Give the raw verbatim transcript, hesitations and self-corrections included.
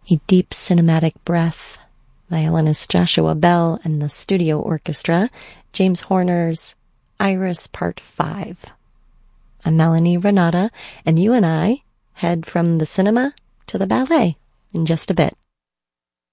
A Deep Cinematic Breath, violinist Joshua Bell and the studio orchestra, James Horner's Iris Part five. I'm Melanie Renata, and you and I head from the cinema to the ballet in just a bit.